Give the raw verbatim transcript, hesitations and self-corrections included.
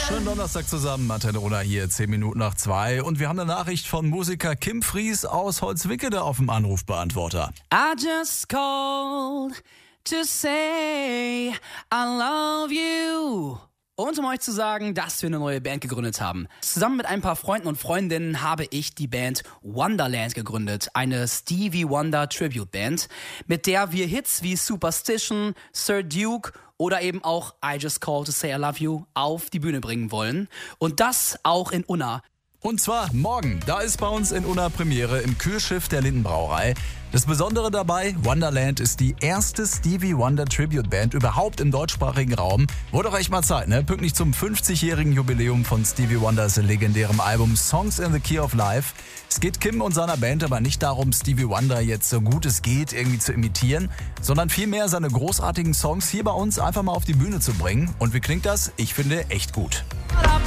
Schönen Donnerstag zusammen, Antenne Unna hier, zehn Minuten nach zwei. Und wir haben eine Nachricht von Musiker Kim Fries aus Holzwickede auf dem Anrufbeantworter. I just called to say I love you. Und um euch zu sagen, dass wir eine neue Band gegründet haben. Zusammen mit ein paar Freunden und Freundinnen habe ich die Band Wonderland gegründet. Eine Stevie Wonder Tribute Band, mit der wir Hits wie Superstition, Sir Duke oder eben auch I Just Called to Say I Love You auf die Bühne bringen wollen. Und das auch in Unna. Und zwar morgen. Da ist bei uns in Unna Premiere im Kühlschiff der Lindenbrauerei. Das Besondere dabei, Wonderland ist die erste Stevie Wonder Tribute Band überhaupt im deutschsprachigen Raum. Wurde doch echt mal Zeit, ne? Pünktlich zum fünfzigjährigen Jubiläum von Stevie Wonders legendärem Album Songs in the Key of Life. Es geht Kim und seiner Band aber nicht darum, Stevie Wonder jetzt so gut es geht irgendwie zu imitieren, sondern vielmehr seine großartigen Songs hier bei uns einfach mal auf die Bühne zu bringen. Und wie klingt das? Ich finde echt gut.